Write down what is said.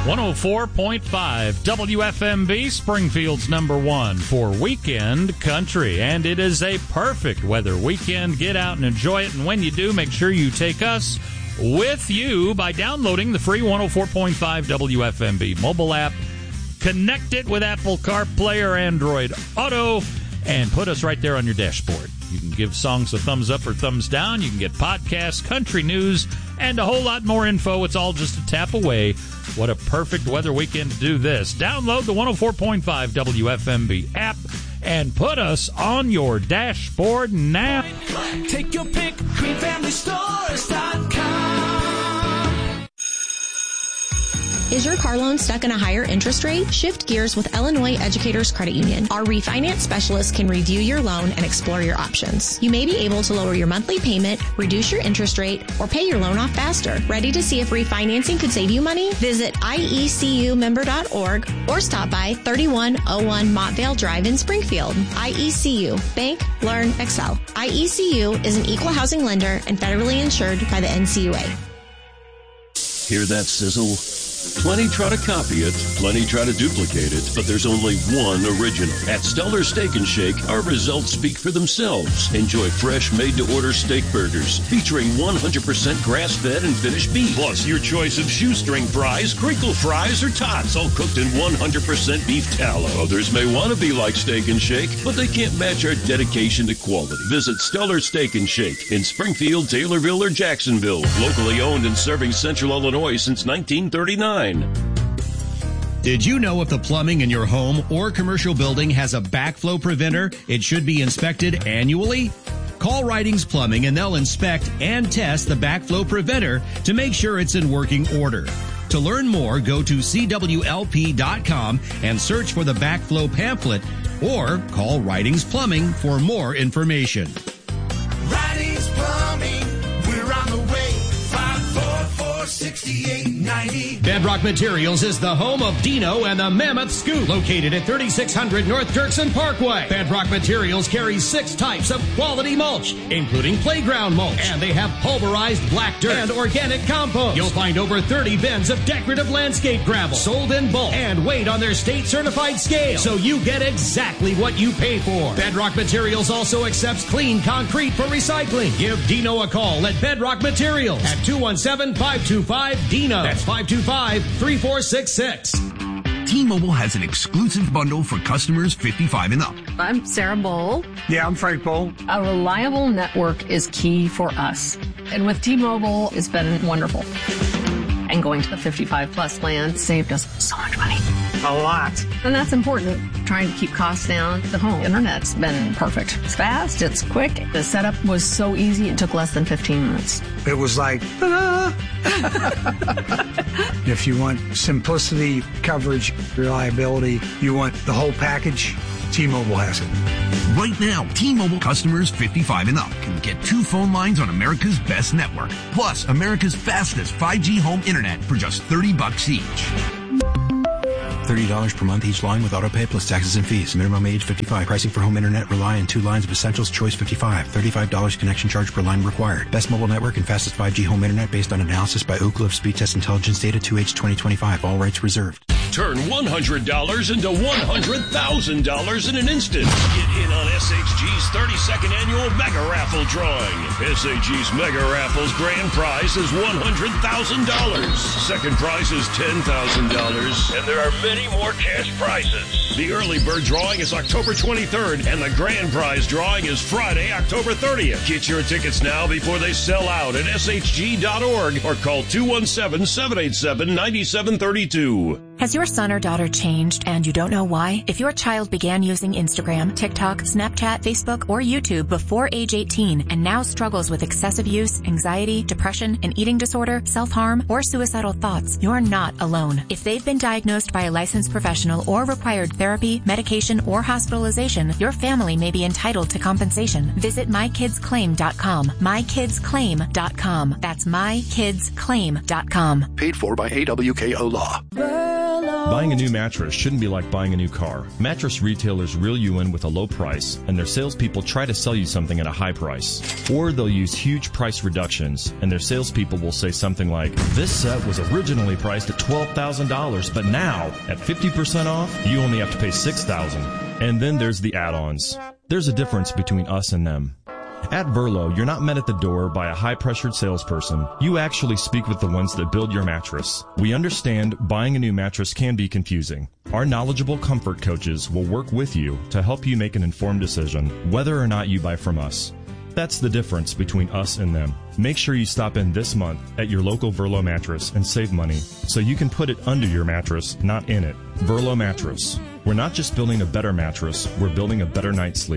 104.5 WFMB, Springfield's number one for weekend country. And it is a perfect weather weekend. Get out and enjoy it. And when you do, make sure you take us with you by downloading the free 104.5 WFMB mobile app. Connect it with Apple CarPlay or Android Auto and put us right there on your dashboard. You can give songs a thumbs up or thumbs down. You can get podcasts, country news, and a whole lot more info. It's all just a tap away. What a perfect weather weekend to do this. Download the 104.5 WFMB app and put us on your dashboard now. Take your pick, QueenFamilyStores.com. Is your car loan stuck in a higher interest rate? Shift gears with Illinois Educators Credit Union. Our refinance specialist can review your loan and explore your options. You may be able to lower your monthly payment, reduce your interest rate, or pay your loan off faster. Ready to see if refinancing could save you money? Visit iecumember.org or stop by 3101 Montvale Drive in Springfield. IECU. Bank, learn, excel. IECU is an equal housing lender and federally insured by the NCUA. Hear that sizzle? Plenty try to copy it, plenty try to duplicate it, but there's only one original. At Stellar Steak & Shake, our results speak for themselves. Enjoy fresh, made-to-order steak burgers featuring 100% grass-fed and finished beef. Plus, your choice of shoestring fries, crinkle fries, or tots, all cooked in 100% beef tallow. Others may want to be like Steak & Shake, but they can't match our dedication to quality. Visit Stellar Steak & Shake in Springfield, Taylorville, or Jacksonville. Locally owned and serving Central Illinois since 1939. Did you know if the plumbing in your home or commercial building has a backflow preventer, it should be inspected annually? Call Ridings Plumbing and they'll inspect and test the backflow preventer to make sure it's in working order. To learn more, go to CWLP.com and search for the backflow pamphlet or call Ridings Plumbing for more information. Ridings Plumbing, we're on the way. 544-6890. Bedrock Materials is the home of Dino and the Mammoth Scoop, located at 3600 North Dirksen Parkway. Bedrock Materials carries 6 types of quality mulch, including playground mulch, and they have pulverized black dirt and organic compost. You'll find over 30 bins of decorative landscape gravel, sold in bulk and weighed on their state-certified scale, so you get exactly what you pay for. Bedrock Materials also accepts clean concrete for recycling. Give Dino a call at Bedrock Materials at 217-525-DINO. That's 525-3466. T-Mobile has an exclusive bundle for customers 55 and up. I'm Sarah Bowl. Yeah, I'm Frank Bowl. A reliable network is key for us. And with T-Mobile, it's been wonderful. And going to the 55-plus plan saved us so much money. A lot. And that's important. Trying to keep costs down. The home internet's been perfect. It's fast. It's quick. The setup was so easy. It took less than 15 minutes. It was like, ta-da! If you want simplicity, coverage, reliability, you want the whole package, T-Mobile has it. Right now, T-Mobile customers 55 and up can get 2 phone lines on America's best network, plus America's fastest 5G home internet for just $30 each. $30 per month each line with autopay plus taxes and fees. Minimum age 55. Pricing for home internet rely on 2 lines of Essentials Choice 55. $35 connection charge per line required. Best mobile network and fastest 5G home internet based on analysis by Ookla of Speed Test Intelligence data 2H 2025. All rights reserved. Turn $100 into $100,000 in an instant. Get in on SHG's 32nd annual Mega Raffle drawing. SHG's Mega Raffle's grand prize is $100,000. Second prize is $10,000. And there are many more cash prizes. The early bird drawing is October 23rd, and the grand prize drawing is Friday, October 30th. Get your tickets now before they sell out at shg.org or call 217-787-9732. Has your son or daughter changed and you don't know why? If your child began using Instagram, TikTok, Snapchat, Facebook, or YouTube before age 18 and now struggles with excessive use, anxiety, depression, an eating disorder, self-harm, or suicidal thoughts, you're not alone. If they've been diagnosed by a licensed professional or required therapy, medication, or hospitalization, your family may be entitled to compensation. Visit mykidsclaim.com. mykidsclaim.com. That's mykidsclaim.com. Paid for by AWKO Law. Buying a new mattress shouldn't be like buying a new car. Mattress retailers reel you in with a low price, and their salespeople try to sell you something at a high price. Or they'll use huge price reductions, and their salespeople will say something like, "This set was originally priced at $12,000, but now, at 50% off, you only have to pay $6,000. And then there's the add-ons. There's a difference between us and them. At Verlo, you're not met at the door by a high-pressured salesperson. You actually speak with the ones that build your mattress. We understand buying a new mattress can be confusing. Our knowledgeable comfort coaches will work with you to help you make an informed decision, whether or not you buy from us. That's the difference between us and them. Make sure you stop in this month at your local Verlo mattress and save money so you can put it under your mattress, not in it. Verlo Mattress. We're not just building a better mattress, we're building a better night's sleep.